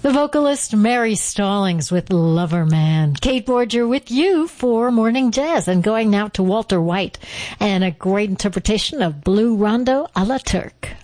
The vocalist Mary Stallings with Lover Man. Kate Borger with you for Morning Jazz. And going now to Walter White and a great interpretation of Blue Rondo a la Turk.